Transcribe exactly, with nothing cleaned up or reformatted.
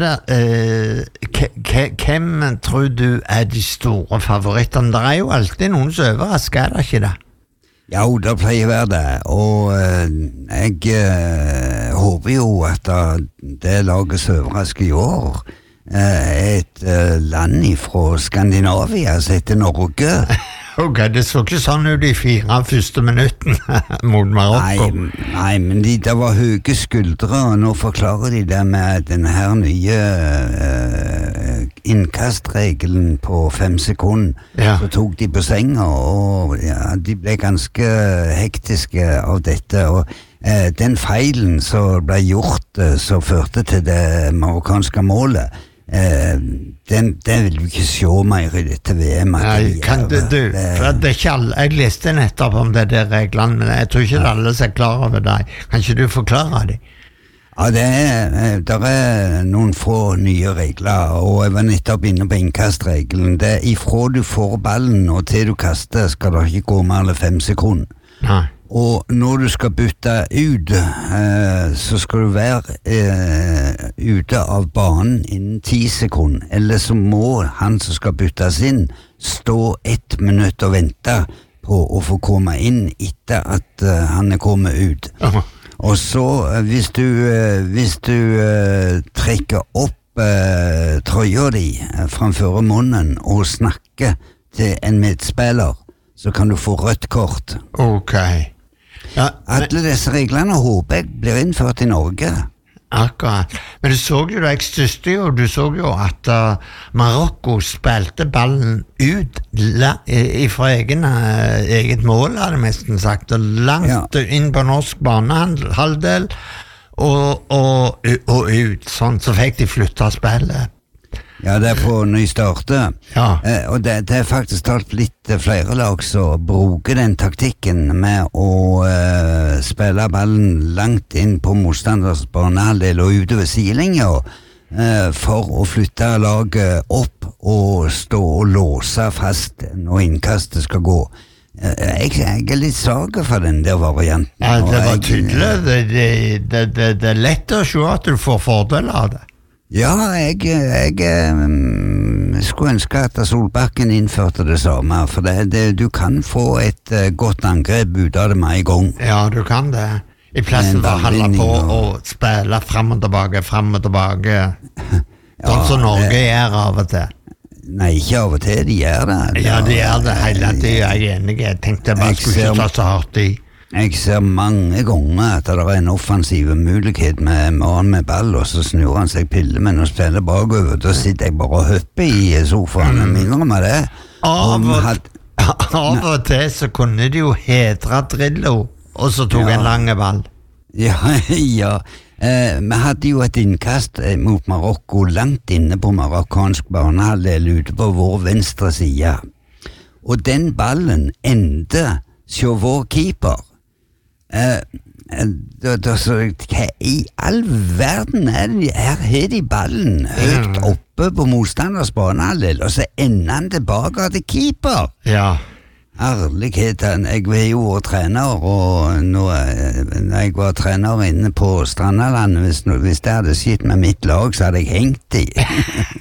det, uh, k- k- hvem tror du er de store favorittene? Det er jo alltid noen som overrasker, er det ikke det? Ja, det pleier å være det, og uh, jeg uh, håper jo at uh, det laget som overrasker i år uh, er et uh, land fra Skandinavia som heter Norge. Ok, det så ikke sånn ut i fire første minutten mot Marokko. Nei, nei, men de, det var høye skuldre, og nå forklarer de det med denne her nye uh, innkastregelen på fem sekunder. Ja. Så tok de på senga, og ja, de ble ganske hektiske av dette, og uh, den feilen som ble gjort, uh, som førte til det marokkanske målet, Uh, den, den vil du ikke se mer i dette V M. Nei, kan du, du for det er ikke alle, jeg leste nettopp om det der reglene, men jeg tror ikke ja. alle er klar over det. Kan ikke du forklare det? Ja, det er, der er noen få nye regler, og jeg var nettopp inne på innkastregelen. Det er ifra du får ballen og til du kaster, skal det ikke gå mer enn fem sekunder. Nei. Og når du skal bytte ut, eh, så skal du være eh, ute av banen innen ti sekunder, eller så må han som skal byttes inn stå ett minutt og vente på å få komme inn etter at eh, han er kommet ut. Aha. Og så eh, hvis du, eh, hvis du eh, trekker opp eh, trøya di eh, framfor munnen og snakker til en medspiller, så kan du få rødt kort. Ok. Ja, men, Alle disse reglene håper jeg blir innført i Norge. Akkurat. Men du så jo, jeg styrste jo, du så jo at uh, Marokko spilte ballen ut la, i, fra egen, uh, eget mål, hadde jeg nesten sagt, og langt ja. inn på norsk banehalvdel, og, og, og ut, sånn, så fikk de flyttet spillet. Ja, det er på ny starte. Ja. Eh, og det, det er faktisk talt litt eh, flere lag som bruker den taktikken med å eh, spille ballen langt inn på motstanders banehalvdel og ute ved sidelinja eh, for å flytte laget opp og stå og låse fast når innkastet skal gå. Eh, jeg, jeg er litt sager for den der varianten. Ja, det var jeg, tydelig. Det, det, det, det, det er lett å se at du får fordel av det. Ja, jeg, jeg um, skulle ønske at Solbakken innførte det samme, for det, det, du kan få et uh, godt angrep ut av det med en gang. Ja, du kan det. I plassen for å holde på og... og spille frem og tilbake, frem og tilbake. Sånn ja, som Norge det... gjør av og til. Nei, ikke av og til, de gjør det. Ja, de gjør det hele tiden, jeg er enig. Jeg tenkte jeg bare jeg skulle ikke ta så hardt i. Jeg ser mange ganger at det er en offensiv mulighet med mann med ball, og så snur han seg pillemenn og spiller bakover. Da sitter jeg bare og høpper i sofaen. Mm. Minner meg det. Av og, had... av og til så kunne de jo hedre Drillo, og så tok ja. en lange ball. Ja, ja. Eh, vi hadde jo et innkast eh, mot Marokko langt inne på marokkansk banehalvdel ute på vår venstre side. Og den ballen endte så vår keeper. Uh, da, da, så, hva i all verden er det her har de ballen høyt oppe på motstanders banehalvdel, og så ender han tilbake til keeper. Ja. Ærligheten, jeg var jo trener, og når, når jeg var trener inne på Strandalandet, hvis, hvis det hadde skjedd med mitt lag, så hadde jeg hengt i.